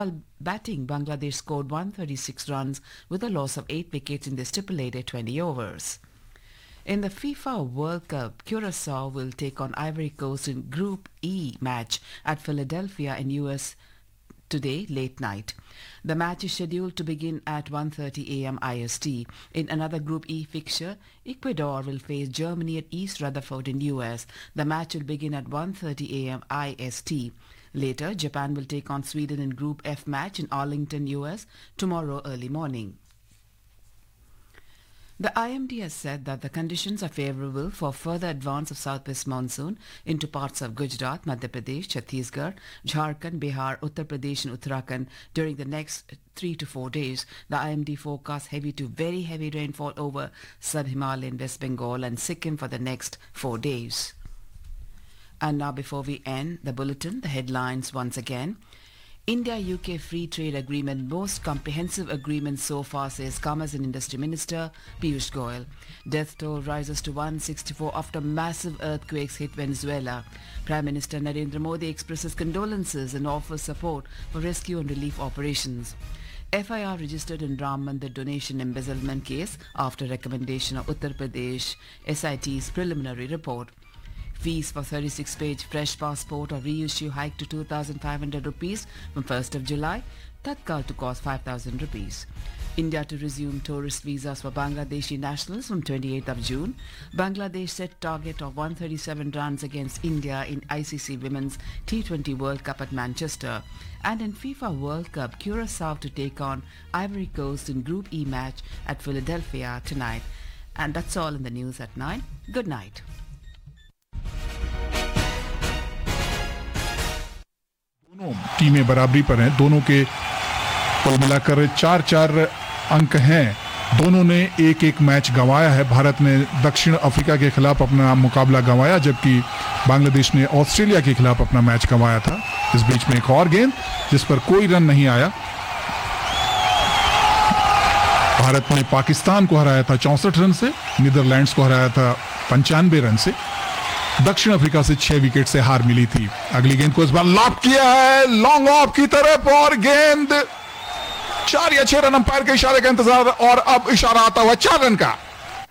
While batting, Bangladesh scored 136 runs with a loss of 8 wickets in the stipulated 20 overs. In the FIFA World Cup, Curacao will take on Ivory Coast in Group E match at Philadelphia in US today late night. The match is scheduled to begin at 1:30 a.m. IST. In another Group E fixture, Ecuador will face Germany at East Rutherford in US. The match will begin at 1:30 a.m. IST. Later, Japan will take on Sweden in Group F match in Arlington, US tomorrow early morning. The IMD has said that the conditions are favourable for further advance of southwest monsoon into parts of Gujarat, Madhya Pradesh, Chhattisgarh, Jharkhand, Bihar, Uttar Pradesh and Uttarakhand during the next 3 to 4 days. The IMD forecasts heavy to very heavy rainfall over sub-Himalayan West Bengal and Sikkim for the next 4 days. And now before we end the bulletin, the headlines once again. India-UK Free Trade Agreement, most comprehensive agreement so far, says Commerce and Industry Minister Piyush Goyal. Death toll rises to 164 after massive earthquakes hit Venezuela. Prime Minister Narendra Modi expresses condolences and offers support for rescue and relief operations. FIR registered in Ram Mandir donation embezzlement case after recommendation of Uttar Pradesh SIT's preliminary report. Fees for 36-page fresh passport or reissue hike to 2,500 rupees from 1st of July, Tatkal to cost 5,000 rupees. India to resume tourist visas for Bangladeshi nationals from 28th of June. Bangladesh set target of 137 runs against India in ICC Women's T20 World Cup at Manchester. And in FIFA World Cup, Curacao to take on Ivory Coast in Group E match at Philadelphia tonight. And that's all in the news at 9. Good night. दोनों टीमें बराबरी पर हैं. दोनों के कुल मिलाकर 4-4 अंक हैं. दोनों ने एक मैच गंवाया है. भारत ने दक्षिण अफ्रीका के खिलाफ अपना मुकाबला गंवाया, जबकि बांग्लादेश ने ऑस्ट्रेलिया के खिलाफ अपना मैच गंवाया था. इस बीच में एक और गेंद जिस पर कोई रन नहीं आया. भारत ने पाकिस्तान को हराया था 64 रन से, नीदरलैंड्स को हराया था 95 रन से. दक्षिण अफ्रीका से 6 विकेट से हार मिली थी. अगली गेंद को इस बार लॉब किया है लॉन्ग ऑफ की तरफ और गेंद 4 या 6 रन अंपायर के इशारे का इंतजार और अब इशारा आता हुआ 4 रन का.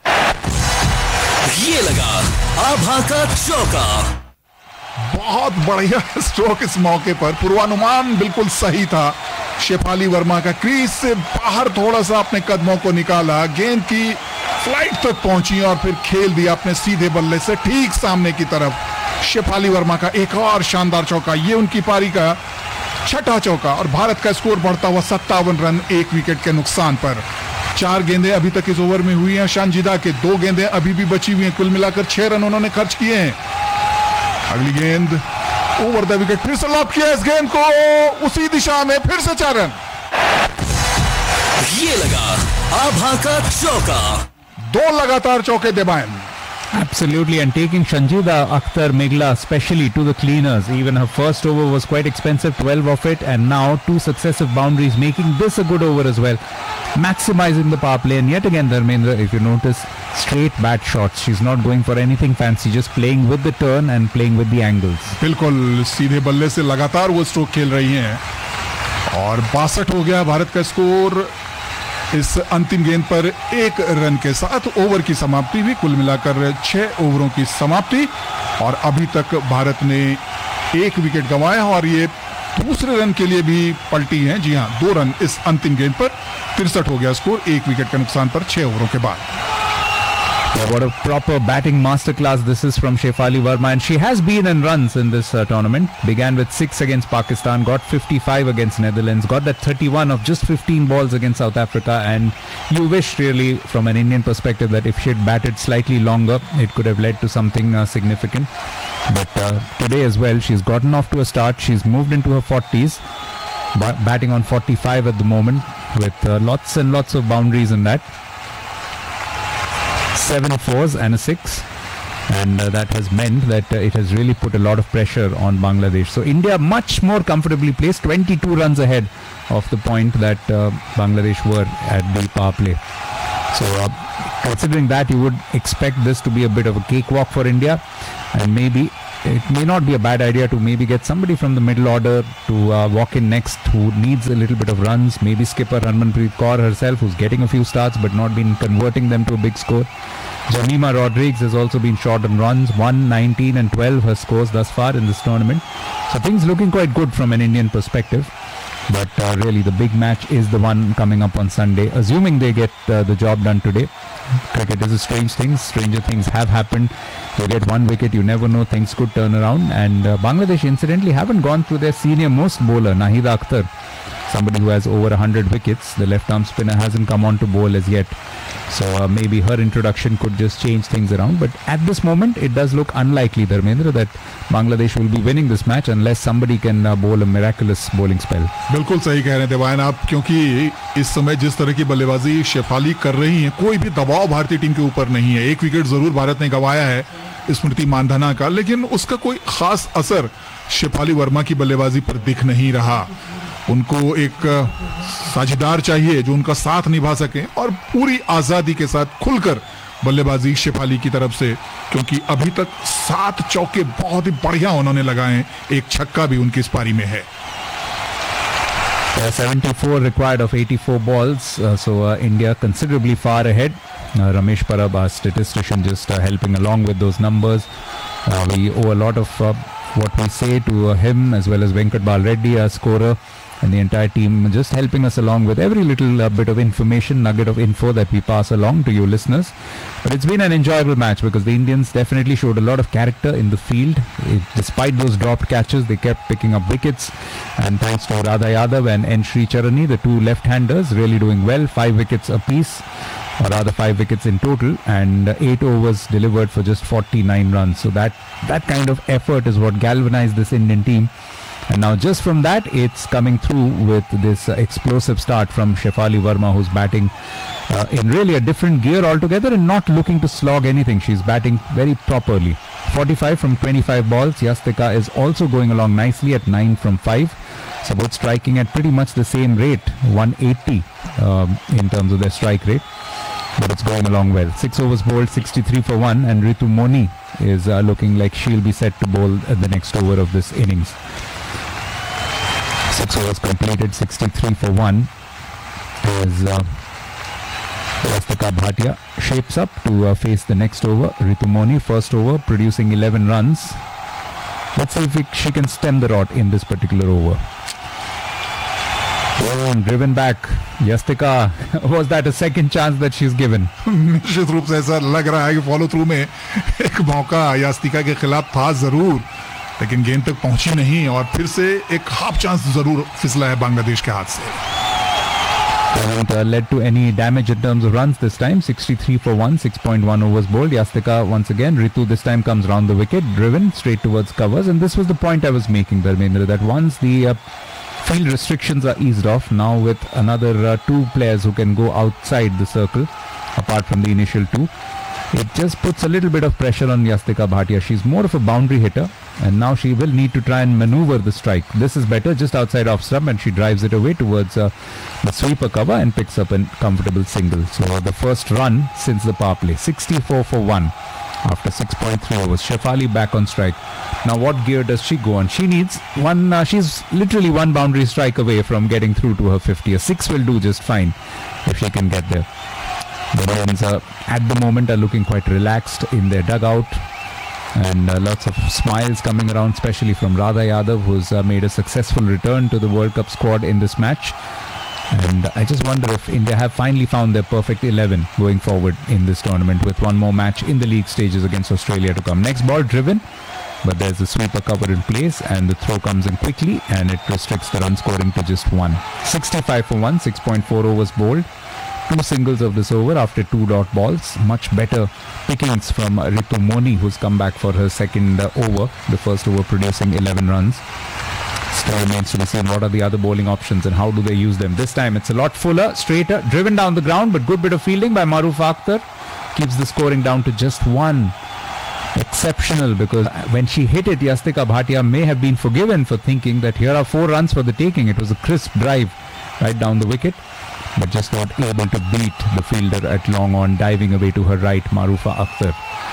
ये लगा आभा का चौका. बहुत बढ़िया स्ट्रोक इस मौके पर. पूर्वानुमान बिल्कुल सही था. शेफाली वर्मा का क्रीज से बाहर थोड़ा सा अपने कदमों को निकाला, गेंद की फ्लाइट तक पहुंची और फिर खेल दिया अपने सीधे बल्ले से ठीक सामने की तरफ. शेफाली वर्मा का एक और शानदार चौका. ये उनकी पारी का 6ठा चौका और भारत का स्कोर बढ़ता हुआ 57 रन 1 विकेट के नुकसान पर. 4 गेंदें अभी तक इस ओवर में हुई हैं शानजिदा के. 2 गेंदें अभी भी बची हुई हैं. कुल मिलाकर 6 रन उन्होंने खर्च किए हैं. अगली गेंद ओवर द विकेट. फिर से लॉब किया इस गेंद को उसी दिशा में. फिर से 4 रन. ये लगा आभा का चौका. 2 लगातार चौके दबाएं. Absolutely, and taking Shanjida Akhtar Megla especially to the cleaners. Even her first over was quite expensive, 12 of it, and now 2 successive boundaries, making this a good over as well. Maximizing the power play, and yet again Dharmendra, if you notice, straight bat shots. She's not going for anything fancy, just playing with the turn and playing with the angles. बिल्कुल सीधे बल्ले से लगातार वो stroke खेल रही हैं और 62 हो गया भारत का स्कोर. इस अंतिम गेंद पर 1 रन के साथ ओवर की समाप्ति हुई. कुल मिलाकर 6 ओवरों की समाप्ति और अभी तक भारत ने 1 विकेट गंवाया और ये दूसरे रन के लिए भी पलटी हैं. जी हां, 2 रन इस अंतिम गेंद पर. 63 हो गया स्कोर 1 विकेट के नुकसान पर 6 ओवरों के बाद. What a proper batting masterclass this is from Shefali Verma, and she has been in runs in this tournament. Began with 6 against Pakistan, got 55 against Netherlands, got that 31 of just 15 balls against South Africa, and you wish really from an Indian perspective that if she had batted slightly longer, it could have led to something significant. But today as well, she's gotten off to a start. She's moved into her 40s, batting on 45 at the moment with lots and lots of boundaries in that. 7 fours and a 6, and that has meant that it has really put a lot of pressure on Bangladesh. So India much more comfortably placed, 22 runs ahead of the point that Bangladesh were at the power play. So considering that, you would expect this to be a bit of a cakewalk for India, and maybe it may not be a bad idea to maybe get somebody from the middle order to walk in next who needs a little bit of runs. Maybe skipper Harmanpreet Kaur herself, who's getting a few starts but not been converting them to a big score. Jemima Rodrigues has also been short on runs. 1, 19 and 12 her scores thus far in this tournament. So things looking quite good from an Indian perspective. But really the big match is the one coming up on Sunday, assuming they get the job done today. Cricket is a strange thing. Stranger things have happened. You get one wicket, you never know, things could turn around. And Bangladesh incidentally haven't gone through their senior most bowler, Nahida Akhtar, somebody who has over 100 wickets. The left arm spinner hasn't come on to bowl as yet. So maybe her introduction could just change things around. But at this moment, it does look unlikely, Dharmendra, that Bangladesh will be winning this match unless somebody can bowl a miraculous bowling spell. बिल्कुल सही कह रहे हैं देवायन आप, क्योंकि इस समय जिस तरह की बल्लेबाजी शेफाली कर रही है, कोई भी दबाव भारतीय टीम के ऊपर नहीं है. एक विकेट जरूर भारत ने गंवाया है स्मृति मानधना का, लेकिन उसका कोई खास असर शेफाली वर्मा की बल्लेबाजी पर दिख नहीं रहा. उनको एक साझेदार चाहिए जो उनका साथ निभा सके और पूरी आजादी के साथ खुलकर बल्लेबाजी शेफाली की तरफ से, क्योंकि अभी तक 7 चौके बहुत ही बढ़िया उन्होंने लगाए हैं. एक छक्का भी उनकी इस पारी में है. 74 required of 84 balls, so India considerably far ahead. Ramesh Parab, our statistician, just helping along with those numbers. We owe a lot of what we say to him, as well as Venkat Bal Reddy, our scorer, and the entire team, just helping us along with every little bit of information, nugget of info that we pass along to you listeners. But it's been an enjoyable match because the Indians definitely showed a lot of character in the field. Despite those dropped catches, they kept picking up wickets, and thanks to Radha Yadav and N. Sri Charani, the two left-handers, really doing well. 5 wickets apiece, or rather 5 wickets in total, and 8 overs delivered for just 49 runs. So that kind of effort is what galvanized this Indian team. And now just from that, it's coming through with this explosive start from Shefali Verma, who's batting in really a different gear altogether and not looking to slog anything. She's batting very properly. 45 from 25 balls. Yastika is also going along nicely at 9 from 5. So both striking at pretty much the same rate, 180 in terms of their strike rate. But it's going along well. 6 overs bowled, 63 for 1, and Ritu Moni is looking like she'll be set to bowl at the next over of this innings. 6 overs completed, 63 for 1, as Yastika Bhatia shapes up to face the next over. Ritu Moni, first over, producing 11 runs. Let's see if she can stem the rot in this particular over. Driven back, Yastika, was that a second chance that she's given? निश्चित रूप से ऐसा लग रहा है कि follow through में एक मौका यास्तिका के खिलाफ था जरूर, लेकिन गेंद तक पहुंची नहीं और फिर से एक हाफ चांस जरूर फिसला है बांग्लादेश के हाथ से. Hasn't led to any damage in terms of runs this time. 63 for 1, 6.1 overs bowled. Yastika once again. Ritu this time comes round the wicket, driven straight towards covers, and this was the point I was making, Dharmendra, that once the field restrictions are eased off, now with another 2 players who can go outside the circle apart from the initial 2, it just puts a little bit of pressure on Yastika Bhatia. She's more of a boundary hitter, and now she will need to try and maneuver the strike. This is better, just outside off stump, and she drives it away towards the sweeper cover and picks up a comfortable single. So the first run since the power play, 64 for 1 after 6.3 overs. Shefali back on strike. Now what gear does she go on? She needs one, she's literally 1 boundary strike away from getting through to her 50. A 6 will do just fine if she can get there. The Lions at the moment are looking quite relaxed in their dugout, and lots of smiles coming around, especially from Radha Yadav, who's made a successful return to the World Cup squad in this match. And I just wonder if India have finally found their perfect 11 going forward in this tournament, with one more match in the league stages against Australia to come. Next ball driven, but there's a sweeper cover in place, and the throw comes in quickly, and it restricts the run scoring to just 1. 65 for 1, 6.4 overs bowled. 2 singles of this over after 2 dot balls. Much better pickings from Ritu Moni, who's come back for her second over. The first over producing 11 runs. Still remains to be seen what are the other bowling options and how do they use them. This time it's a lot fuller, straighter, driven down the ground, but good bit of fielding by Maruf Akhtar. Keeps the scoring down to just 1. Exceptional, because when she hit it, Yastika Bhatia may have been forgiven for thinking that here are 4 runs for the taking. It was a crisp drive right down the wicket, but just not able to beat the fielder at long on, diving away to her right, Marufa Akhtar.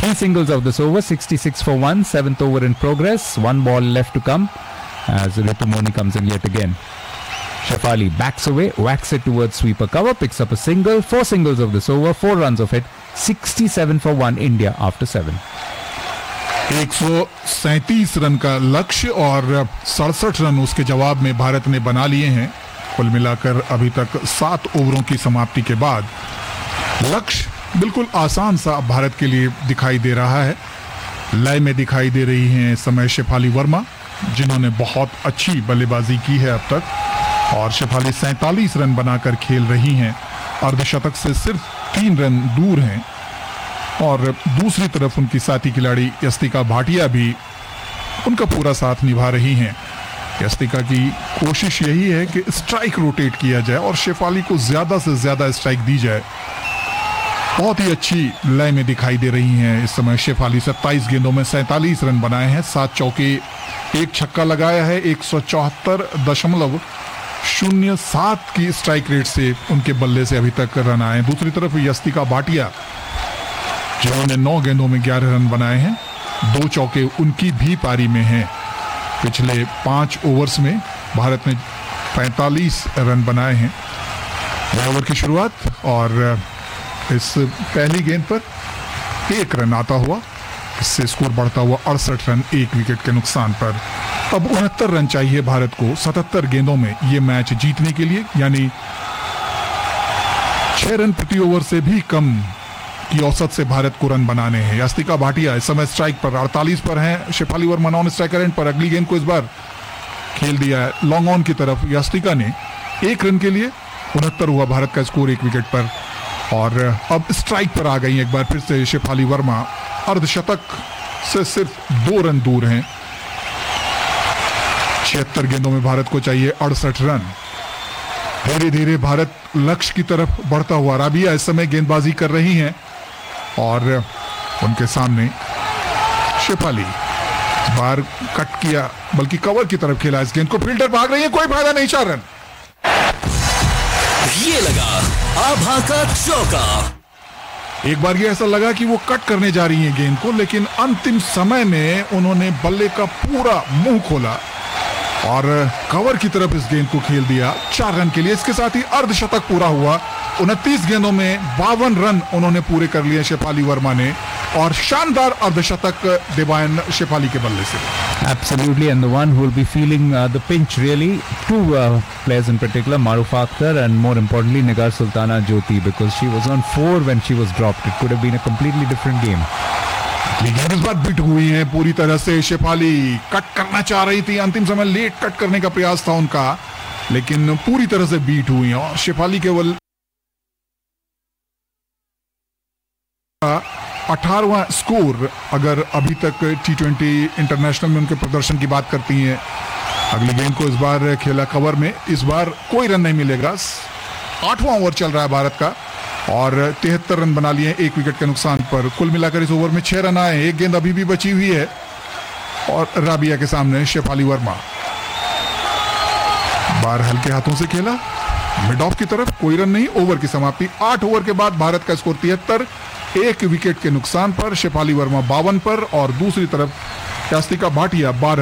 3 singles of this over, 66 for 1, 7th over in progress, 1 ball left to come as Ritu Moni comes in yet again. Shefali backs away, whacks it towards sweeper cover, picks up a single, 4 singles of this over, 4 runs of it, 67 for 1 India after 7. 137 run का लक्ष्य और 67 run उसके जवाब में भारत ने बना लिए हैं। कुल मिलाकर अभी तक 7 ओवरों की समाप्ति के बाद लक्ष्य बिल्कुल आसान सा भारत के लिए दिखाई दे रहा है। लय में दिखाई दे रही हैं इस समय शेफाली वर्मा, जिन्होंने बहुत अच्छी बल्लेबाजी की है अब तक, और शेफाली 47 रन बनाकर खेल रही हैं, अर्धशतक से सिर्फ 3 रन दूर हैं। और दूसरी तरफ उनकी साथी खिलाड़ी यस्तिका भाटिया भी उनका पूरा साथ निभा रही हैं। यस्तिका की कोशिश यही है कि स्ट्राइक रोटेट किया जाए और शेफाली को ज्यादा से ज्यादा स्ट्राइक दी जाए। बहुत ही अच्छी लय में दिखाई दे रही हैं इस समय शेफाली। 27 गेंदों में 47 रन बनाए हैं, 7 चौके, 1 छक्का लगाया है। 174.07 की स्ट्राइक रेट से उनके बल्ले से अभी तक रन आए। दूसरी तरफ यस्तिका भाटिया, जिन्होंने 9 गेंदों में 11 रन बनाए हैं, 2 चौके उनकी भी पारी में हैं। पिछले 5 ओवर्स में भारत ने 45 रन बनाए हैं। ओवर की शुरुआत और इस पहली गेंद पर 1 रन आता हुआ, इससे स्कोर बढ़ता हुआ 68 रन 1 विकेट के नुकसान पर। अब 69 रन चाहिए भारत को 77 गेंदों में ये मैच जीतने के लिए, यानी 6 रन प्रति ओवर से भी कम की औसत से भारत को रन बनाने हैं। यस्तिका भाटिया इस समय स्ट्राइक पर 48 पर हैं। Shefali Verma non striker end पर। अगली गेंद को इस बार खेल दिया है लॉन्ग ऑन की तरफ यस्तिका ने। 1 रन के लिए 69 हुआ भारत का स्कोर 1 विकेट पर। और अब स्ट्राइक पर आ गई एक बार फिर से शेफाली वर्मा, अर्धशतक से सिर्फ 2 रन दूर हैं। 76 गेंदों में भारत को चाहिए 68 रन। धीरे धीरे भारत लक्ष्य की तरफ बढ़ता हुआ। राबिया इस समय गेंदबाजी कर रही हैं और उनके सामने शेफाली बार कट किया, बल्कि कवर की तरफ खेला इस गेंद को। फील्डर भाग रही है, कोई फायदा नहीं, 4 रन। ये लगा आभा का चौका। एक बार ये ऐसा लगा कि वो कट करने जा रही हैं गेंद को, लेकिन अंतिम समय में उन्होंने बल्ले का पूरा मुंह खोला और कवर की तरफ इस गेंद को खेल दिया 4 रन के लिए। इसके साथ ही अर्धशतक पूरा हुआ। 29 गेंदों में 52 रन उन्होंने पूरे कर लिए शेफाली वर्मा ने, और शानदार अर्धशतक देवायन शेफाली के बल्ले से। Absolutely, and the one who will be feeling the pinch really, 2 players in particular, Marufa Akhtar and more importantly Nigar Sultana Jyoti, because she was on 4 when she was dropped. It could have been a completely different game. लेकिन इस बार bit हुई है पूरी तरह से। Shefali cut करना चाह रही थी, अंतिम समय लेट कट करने का प्रयास था उनका, लेकिन पूरी तरह से बीट हुई है। और शेफाली केवल 18वां स्कोर अगर अभी तक T20 इंटरनेशनल में उनके प्रदर्शन की बात करती हैं। अगली गेंद को इस बार खेला कवर में, इस बार कोई रन नहीं मिलेगा। 8वां ओवर चल रहा है भारत का और 73 रन बना लिए 1 विकेट के नुकसान पर। कुल मिलाकर इस ओवर में 6 रन आए। 1 गेंद अभी भी बची हुई है और राबिया के सामने शेफाली वर्मा। बार हल्के हाथों से खेला मिड ऑफ की तरफ, कोई रन नहीं। ओवर की समाप्ति। 8 ओवर के बाद भारत का स्कोर 73, 1 विकेट के नुकसान पर। शेफाली वर्मा 52 पर और दूसरी तरफ Yastika Bhatia 12।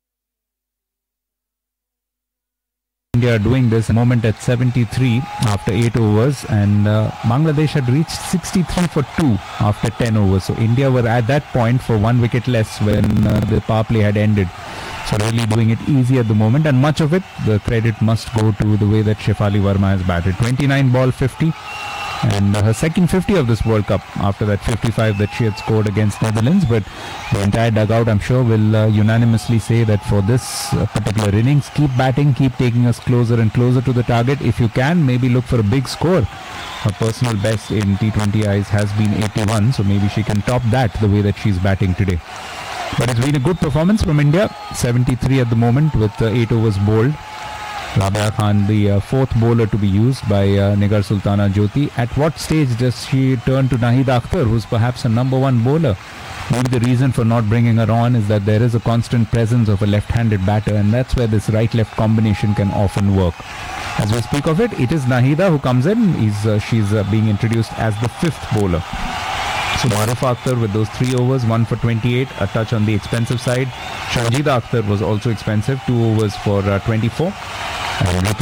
India doing this moment at 73 after 8 overs, and Bangladesh had reached 63 for 2 after 10 overs. So India were at that point for 1 wicket less when the power play had ended. So really doing it easy at the moment, and much of it, the credit must go to the way that Shefali Verma has batted. 29 ball 50. And her second 50 of this World Cup after that 55 that she had scored against Netherlands. But the entire dugout, I'm sure, will unanimously say that for this particular innings, keep batting, keep taking us closer and closer to the target. If you can, maybe look for a big score. Her personal best in T20 eyes has been 81, so maybe she can top that the way that she's batting today. But it's been a good performance from India. 73 at the moment with 8 overs bowled. Rabia Khan, the 4th bowler to be used by Nigar Sultana Jyoti. At what stage does she turn to Nahida Akhtar, who's perhaps a number 1 bowler? Maybe the reason for not bringing her on is that there is a constant presence of a left-handed batter, and that's where this right-left combination can often work. As we speak of it, it is Nahida who comes in. She's being introduced as the 5th bowler. also Marifa Akhtar with those 3 overs, 1 for 28, a touch on the expensive side. Shanjida Akhtar was also expensive, 2 overs for 24. And